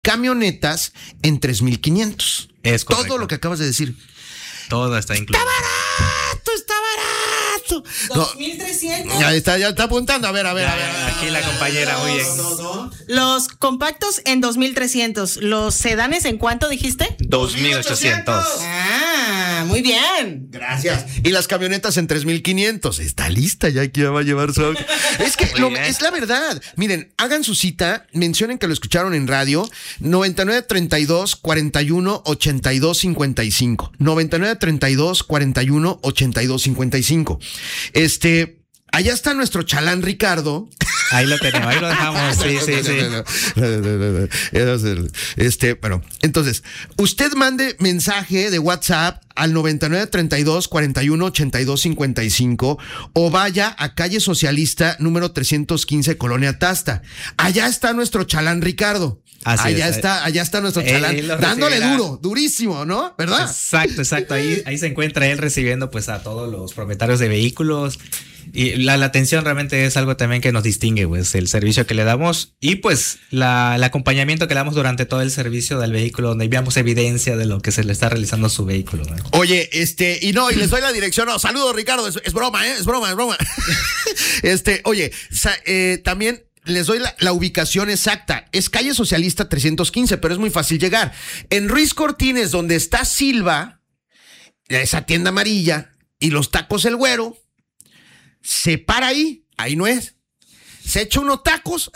camionetas en 3,500. Es correcto. Todo lo que acabas de decir. Todo está incluido. Está barato. 2,300. Ya está apuntando. A ver. Aquí la compañera, muy bien. Los compactos en 2,300. ¿Los sedanes en cuánto dijiste? 2,800. Ah, muy bien. Gracias. Y las camionetas en 3,500. Está lista ya que va a llevar su auto. Es que es la verdad. Miren, hagan su cita, mencionen que lo escucharon en radio. 9932-41-82-55. 9932-41-82-55. Allá está nuestro chalán Ricardo. Ahí lo tenemos, ahí lo dejamos. Sí. Bueno, entonces, usted mande mensaje de WhatsApp al 9932-41-82-55 o vaya a Calle Socialista número 315, Colonia Tasta. Allá está nuestro chalán Ricardo. Allá está nuestro chalán, dándole duro, durísimo, ¿no? ¿Verdad? Exacto. Ahí se encuentra él recibiendo pues a todos los propietarios de vehículos. Y la atención realmente es algo también que nos distingue, pues, el servicio que le damos y pues el acompañamiento que le damos durante todo el servicio del vehículo, donde veamos evidencia de lo que se le está realizando a su vehículo, ¿no? Oye, y les doy la dirección. No, saludos, Ricardo, es broma, es broma. Oye, también les doy la ubicación exacta. Es Calle Socialista 315, pero es muy fácil llegar. En Ruiz Cortines, donde está Silva, esa tienda amarilla, y los tacos El Güero, se para ahí no es. Se echa unos tacos.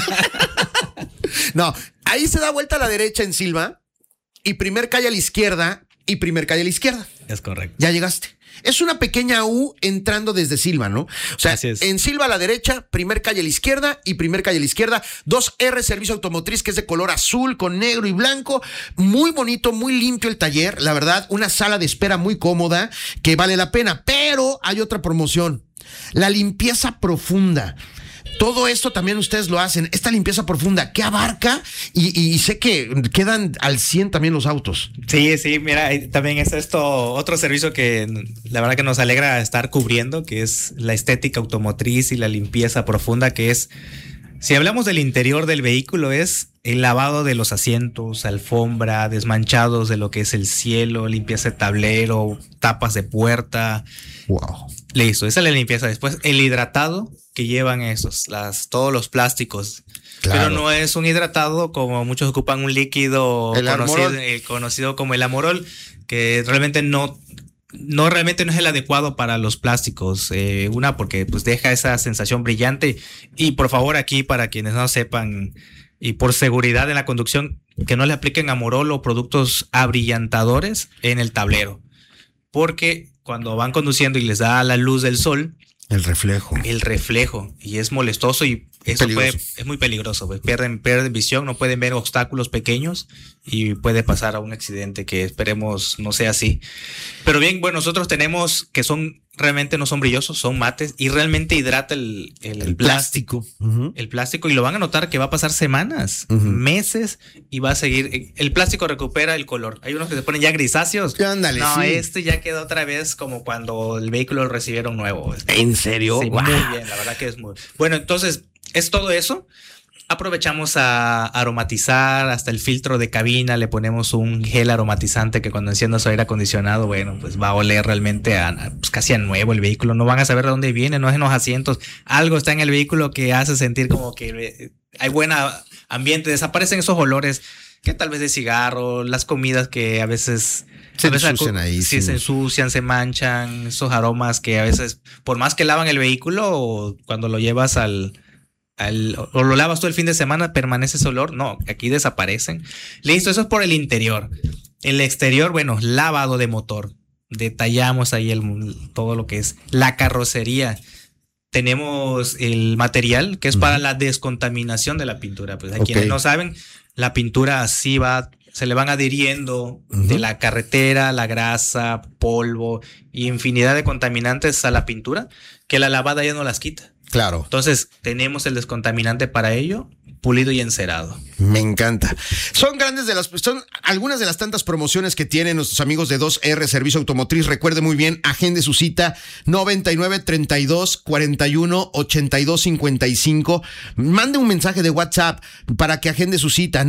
No, ahí se da vuelta a la derecha en Silva y primer calle a la izquierda y primer calle a la izquierda. Es correcto. Ya llegaste. Es una pequeña U entrando desde Silva, ¿no? O sea, en Silva a la derecha, primer calle a la izquierda y primer calle a la izquierda. 2R Servicio Automotriz, que es de color azul con negro y blanco. Muy bonito, muy limpio el taller. La verdad, una sala de espera muy cómoda que vale la pena. Pero hay otra promoción. La limpieza profunda. Todo esto también ustedes lo hacen. Esta limpieza profunda, ¿qué abarca? Y sé que quedan al 100 también los autos. Sí, mira, también es otro servicio que la verdad que nos alegra estar cubriendo, que es la estética automotriz y la limpieza profunda, que es, si hablamos del interior del vehículo, es el lavado de los asientos, alfombra, desmanchados de lo que es el cielo, limpieza de tablero, tapas de puerta. Wow. Listo, esa es la limpieza. Después el hidratado que llevan todos los plásticos. Claro. Pero no es un hidratado como muchos ocupan un líquido conocido como el Amorol, que realmente no realmente no es el adecuado para los plásticos. Porque pues deja esa sensación brillante. Y por favor, aquí para quienes no sepan y por seguridad en la conducción, que no le apliquen Amorol o productos abrillantadores en el tablero, porque cuando van conduciendo y les da la luz del sol, el reflejo, y es molestoso y eso es muy peligroso, pues pierden visión, no pueden ver obstáculos pequeños y puede pasar a un accidente, que esperemos no sea así. Pero bien, bueno, nosotros tenemos que realmente no son brillosos, son mates y realmente hidrata el plástico. Uh-huh. El plástico, y lo van a notar que va a pasar semanas, meses, y va a seguir. El plástico recupera el color. Hay unos que se ponen ya grisáceos. Ándale, no, ya quedó otra vez como cuando el vehículo lo recibieron nuevo. ¿En serio? Sí, wow. Muy bien, la verdad que es muy bueno. Entonces, es todo eso. Aprovechamos a aromatizar, hasta el filtro de cabina le ponemos un gel aromatizante que cuando encienda su aire acondicionado, bueno, pues va a oler realmente pues casi a nuevo el vehículo. No van a saber de dónde viene, no es en los asientos. Algo está en el vehículo que hace sentir como que hay buen ambiente. Desaparecen esos olores que tal vez de cigarro, las comidas que a veces se ensucian, se manchan, esos aromas que a veces, por más que lavan el vehículo, cuando lo llevas o lo lavas todo el fin de semana, permanece ese olor. No, aquí desaparecen. Listo, eso es por el interior. El exterior, bueno, lavado de motor. Detallamos ahí todo lo que es la carrocería. Tenemos el material que es para la descontaminación de la pintura. Pues hay quienes no saben, la pintura así se le van adhiriendo de la carretera, la grasa, polvo y infinidad de contaminantes a la pintura que la lavada ya no las quita. Claro. Entonces, tenemos el descontaminante para ello, pulido y encerado. Me encanta. Son algunas de las tantas promociones que tienen nuestros amigos de 2R Servicio Automotriz. Recuerde muy bien, agende su cita 9932-41-8255. Mande un mensaje de WhatsApp para que agende su cita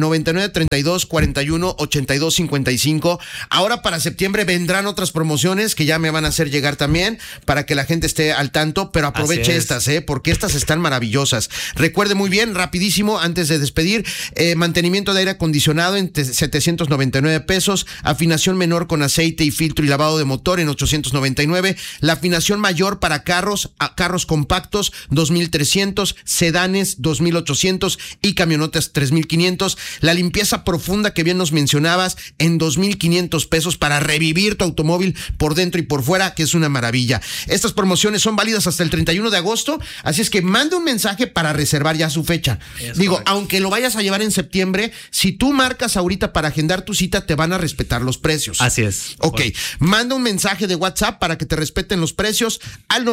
9932-41-8255. Ahora para septiembre vendrán otras promociones que ya me van a hacer llegar también para que la gente esté al tanto, pero aproveche estas, porque estas están maravillosas. Recuerde muy bien, rapidísimo, antes de despedir, mantenimiento de aire acondicionado en 799 pesos, afinación menor con aceite y filtro y lavado de motor en 899, la afinación mayor para carros compactos 2,300, sedanes 2,800 y camionetas 3,500, la limpieza profunda que bien nos mencionabas en 2,500 pesos para revivir tu automóvil por dentro y por fuera, que es una maravilla. Estas promociones son válidas hasta el 31 de agosto, así es que mande un mensaje para reservar ya su fecha. Correcto. Aunque lo vayas a llevar en septiembre, si tú marcas ahorita para agendar tu cita, te van a respetar los precios. Así es. Ok, manda un mensaje de WhatsApp para que te respeten los precios al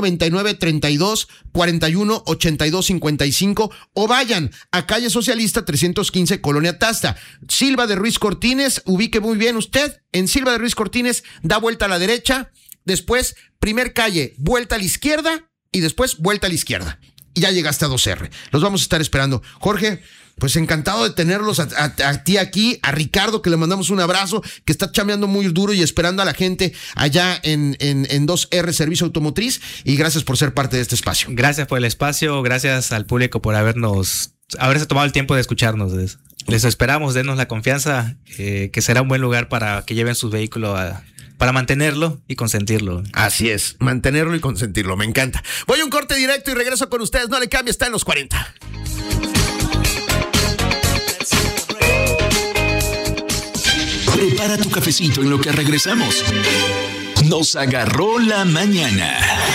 9932-41-8255 o vayan a Calle Socialista 315, Colonia Tasta. Silva de Ruiz Cortines, ubique muy bien usted, en Silva de Ruiz Cortines, da vuelta a la derecha, después, primer calle, vuelta a la izquierda y después vuelta a la izquierda. Y ya llegaste a 2R. Los vamos a estar esperando. Jorge, pues encantado de tenerlos a ti aquí, a Ricardo, que le mandamos un abrazo, que está chameando muy duro y esperando a la gente allá en 2R Servicio Automotriz, y gracias por ser parte de este espacio. Gracias por el espacio, gracias al público por haberse tomado el tiempo de escucharnos. Les esperamos, denos la confianza, que será un buen lugar para que lleven sus vehículos para mantenerlo y consentirlo. Así es, mantenerlo y consentirlo, me encanta. Voy a un corte directo y regreso con ustedes, no le cambie, está en los 40. Prepara tu cafecito en lo que regresamos. Nos agarró la mañana.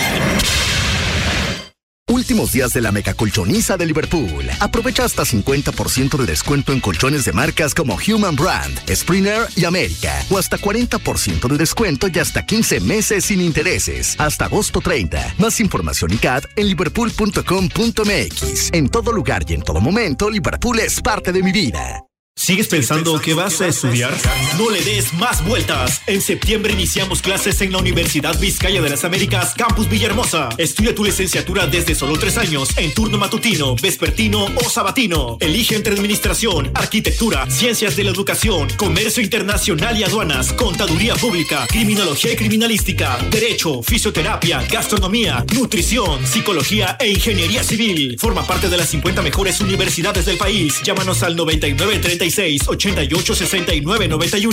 Últimos días de la megacolchoniza de Liverpool. Aprovecha hasta 50% de descuento en colchones de marcas como Human Brand, Springer y América. O hasta 40% de descuento y hasta 15 meses sin intereses. Hasta agosto 30. Más información y CAD en liverpool.com.mx. En todo lugar y en todo momento, Liverpool es parte de mi vida. ¿Sigues pensando que vas a estudiar? No le des más vueltas. En septiembre iniciamos clases en la Universidad Vizcaya de las Américas, Campus Villahermosa. Estudia tu licenciatura desde solo 3 años en turno matutino, vespertino o sabatino. Elige entre administración, arquitectura, ciencias de la educación, comercio internacional y aduanas, contaduría pública, criminología y criminalística, derecho, fisioterapia, gastronomía, nutrición, psicología e ingeniería civil. Forma parte de las 50 mejores universidades del país. Llámanos al 9936-886991